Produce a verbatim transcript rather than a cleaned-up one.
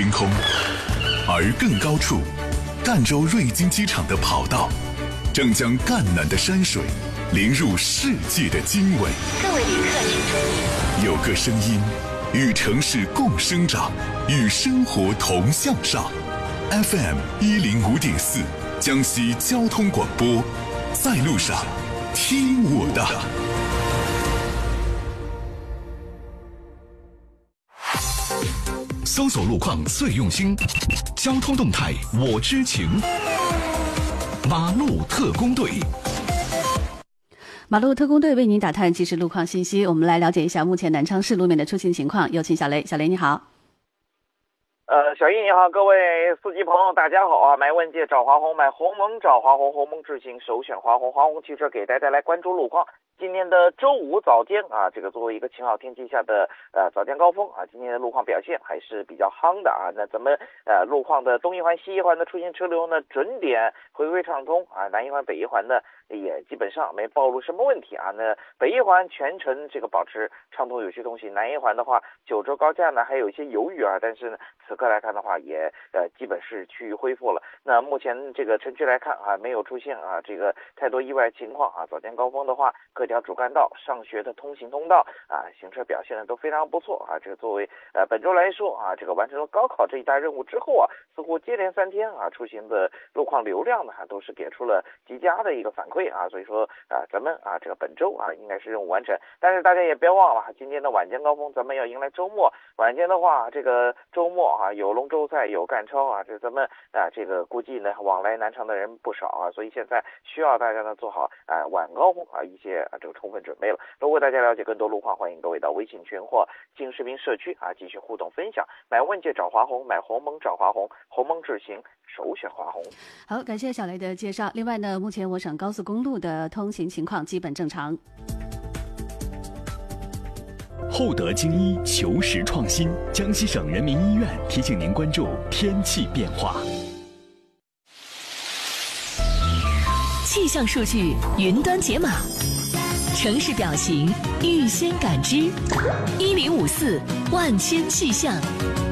天空，而更高处，赣州瑞金机场的跑道正将赣南的山水淋入世界的经纬。 各位旅客请注意， 有个声音与城市共生长，与生活同向上。F M 一零五点四，江西交通广播，在路上听我的。 搜索路况最用心，交通动态我知情。马路特工队， 马路特工队为您打探即时路况信息。我们来了解一下目前南昌市路面的出行情况。有请小雷，小雷你好。 呃，小易你好，各位司机朋友大家好啊！买问界找华宏，买鸿蒙找华宏，鸿蒙智行首选华宏，华宏汽车给大家带来关注路况。今天的周五早间啊，这个作为一个晴好天气下的呃早间高峰啊，今天的路况表现还是比较夯的啊。那咱们呃路况的东一环、西一环的出行车流呢，准点回归畅通啊，南一环、北一环呢也基本上没暴露什么问题啊。那北一环全程这个保持畅通有序通行，南一环的话，九州高架呢还有一些犹豫啊，但是呢，此刻来看的话也呃基本是趋于恢复了。那目前这个城区来看啊，没有出现啊这个太多意外情况啊。早间高峰的话，各条主干道、上学的通行通道啊，行车表现的都非常不错啊。这个作为呃本周来说啊，这个完成了高考这一大任务之后啊，似乎接连三天啊出行的路况流量呢，都是给出了极佳的一个反馈啊。所以说啊，咱们啊这个本周啊应该是任务完成。但是大家也别忘了，今天的晚间高峰咱们要迎来周末。晚间的话，这个周末啊有龙舟赛，有赣超啊，这咱们啊这个估计呢往来南昌的人不少啊，所以现在需要大家呢做好啊晚高峰啊一些啊这个充分准备了。如果大家了解更多路况，欢迎各位到微信群或进视频社区啊继续互动分享。买问界找华宏，买鸿蒙找华宏，鸿蒙智行首选华宏。 好，感谢小雷的介绍。另外呢，目前我省高速公路的通行情况基本正常。 厚德精医求实创新，江西省人民医院提醒您关注天气变化。 气象数据云端解码，城市表情预先感知，一零五四万千气象。